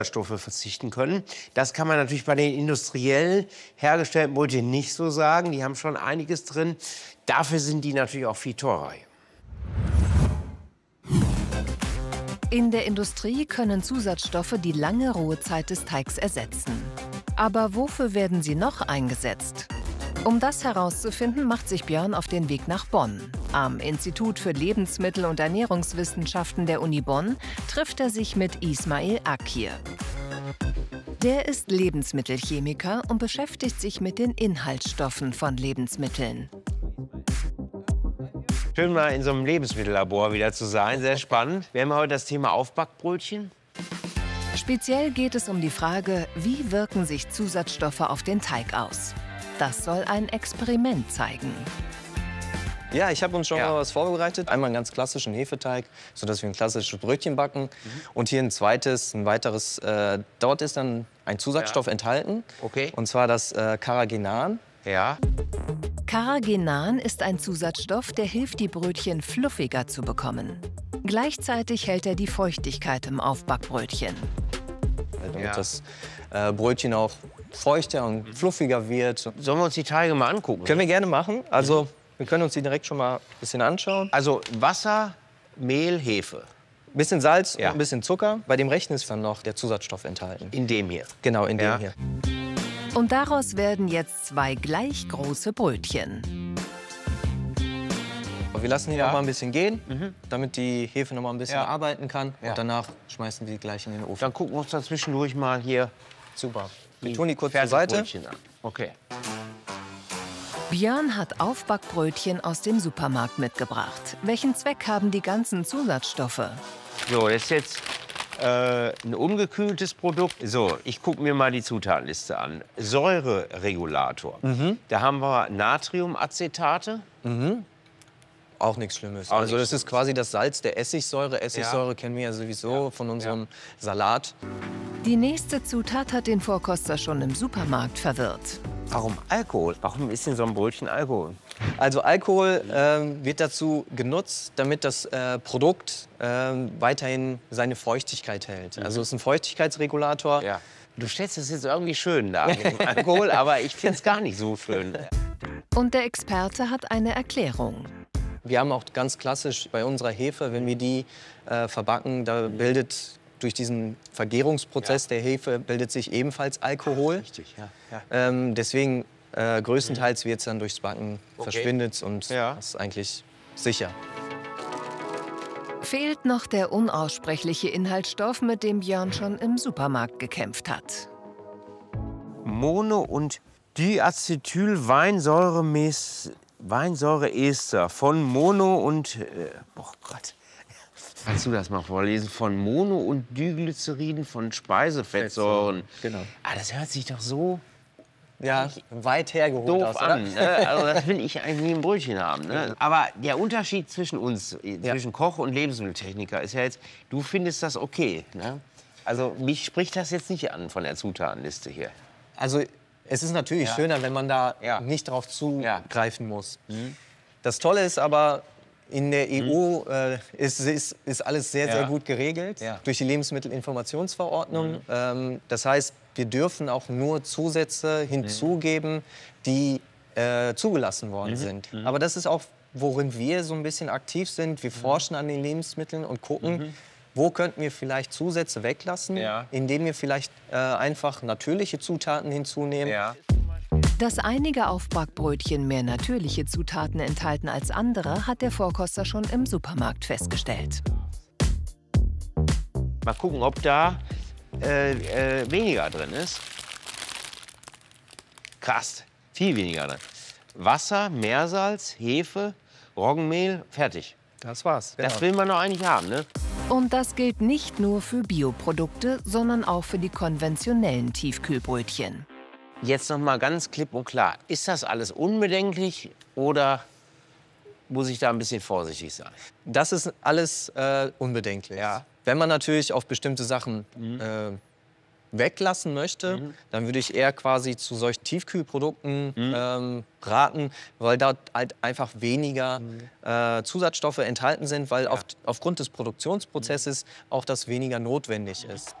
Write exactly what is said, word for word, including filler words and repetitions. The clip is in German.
Stoffe verzichten können. Das kann man natürlich bei den industriell hergestellten Brötchen nicht so sagen. Die haben schon einiges drin. Dafür sind die natürlich auch viel teurer. In der Industrie können Zusatzstoffe die lange Ruhezeit des Teigs ersetzen. Aber wofür werden sie noch eingesetzt? Um das herauszufinden, macht sich Björn auf den Weg nach Bonn. Am Institut für Lebensmittel- und Ernährungswissenschaften der Uni Bonn trifft er sich mit Ismail Akir. Der ist Lebensmittelchemiker und beschäftigt sich mit den Inhaltsstoffen von Lebensmitteln. Schön, mal in so einem Lebensmittellabor wieder zu sein. Sehr spannend. Wir haben heute das Thema Aufbackbrötchen. Speziell geht es um die Frage, wie wirken sich Zusatzstoffe auf den Teig aus. Das soll ein Experiment zeigen. Ja, ich habe uns schon Ja. mal was vorbereitet. Einmal einen ganz klassischen Hefeteig, sodass wir ein klassisches Brötchen backen. Mhm. Und hier ein zweites, ein weiteres. Äh, dort ist dann ein Zusatzstoff Ja. enthalten. Okay. Und zwar das äh, Carrageenan. Ja. Carrageenan ist ein Zusatzstoff, der hilft, die Brötchen fluffiger zu bekommen. Gleichzeitig hält er die Feuchtigkeit im Aufbackbrötchen. Damit Ja. das äh, Brötchen auch feuchter und fluffiger wird. Sollen wir uns die Teige mal angucken? Können wir gerne machen. Also wir können uns die direkt schon mal ein bisschen anschauen. Also Wasser, Mehl, Hefe. Ein bisschen Salz Ja. und ein bisschen Zucker. Bei dem rechten ist dann noch der Zusatzstoff enthalten. In dem hier. Genau, in dem Ja. hier. Und daraus werden jetzt zwei gleich große Brötchen. Wir lassen ihn Ja. noch mal ein bisschen gehen, Mhm. damit die Hefe noch mal ein bisschen Ja. arbeiten kann. Ja. Und danach schmeißen wir die gleich in den Ofen. Dann gucken wir uns da zwischendurch mal hier Super. Wir tun die kurz zur Seite. Fertigbrötchen an. Okay. Björn hat Aufbackbrötchen aus dem Supermarkt mitgebracht. Welchen Zweck haben die ganzen Zusatzstoffe? So, das ist jetzt äh, ein ungekühltes Produkt. So, ich gucke mir mal die Zutatenliste an. Säureregulator. Mhm. Da haben wir Natriumacetate. Auch nichts Schlimmes. Auch also nichts das ist quasi das Salz der Essigsäure. Essigsäure Ja. kennen wir ja sowieso Ja. von unserem Salat. Die nächste Zutat hat den Vorkoster schon im Supermarkt verwirrt. Warum Alkohol? Warum ist in so einem Brötchen Alkohol? Also Alkohol ähm, wird dazu genutzt, damit das äh, Produkt ähm, weiterhin seine Feuchtigkeit hält. Also es ist ein Feuchtigkeitsregulator. Ja. Du stellst das jetzt irgendwie schön dar mit dem Alkohol, aber ich finde es gar nicht so schön. Und der Experte hat eine Erklärung. Wir haben auch ganz klassisch bei unserer Hefe, wenn wir die äh, verbacken, da bildet durch diesen Vergärungsprozess Ja. der Hefe bildet sich ebenfalls Alkohol. Richtig, ja. ja. Ähm, deswegen äh, größtenteils wird es dann durchs Backen Okay. verschwindet und Ja. das ist eigentlich sicher. Fehlt noch der unaussprechliche Inhaltsstoff, mit dem Björn schon im Supermarkt gekämpft hat. Mono- und Diacetylweinsäuremes Weinsäureester von Mono- und... Äh, oh Gott. Kannst du das mal vorlesen? Von Mono- und Diglycerin von Speisefettsäuren. Genau. Ah, das hört sich doch so Ja, weit hergeholt doof aus, oder? an. Ne? Also das will ich eigentlich nie im Brötchen haben. Ne? Aber der Unterschied zwischen uns, zwischen Koch und Lebensmitteltechniker, ist ja jetzt, du findest das okay. Ne? Also mich spricht das jetzt nicht an von der Zutatenliste hier. Also es ist natürlich Ja. schöner, wenn man da Ja. nicht drauf Ja. zugreifen muss. Das Tolle ist aber, in der E U äh, ist, ist, ist alles sehr, Ja. sehr gut geregelt Ja. durch die Lebensmittelinformationsverordnung. Ähm, das heißt, wir dürfen auch nur Zusätze hinzugeben, die äh, zugelassen worden sind. Aber das ist auch, worin wir so ein bisschen aktiv sind. Wir forschen an den Lebensmitteln und gucken, wo könnten wir vielleicht Zusätze weglassen, Ja. indem wir vielleicht äh, einfach natürliche Zutaten hinzunehmen. Ja. Dass einige Aufbackbrötchen mehr natürliche Zutaten enthalten als andere, hat der Vorkoster schon im Supermarkt festgestellt. Mal gucken, ob da äh, äh, weniger drin ist. Krass, viel weniger drin. Wasser, Meersalz, Hefe, Roggenmehl, fertig. Das war's. Das genau. will man doch eigentlich haben, ne? Und das gilt nicht nur für Bioprodukte, sondern auch für die konventionellen Tiefkühlbrötchen. Jetzt noch mal ganz klipp und klar. Ist das alles unbedenklich oder muss ich da ein bisschen vorsichtig sein? Das ist alles äh, unbedenklich. Ja. Wenn man natürlich auf bestimmte Sachen äh, weglassen möchte, dann würde ich eher quasi zu solchen Tiefkühlprodukten ähm, raten, weil dort halt einfach weniger äh, Zusatzstoffe enthalten sind, weil auf, aufgrund des Produktionsprozesses auch das weniger notwendig ist.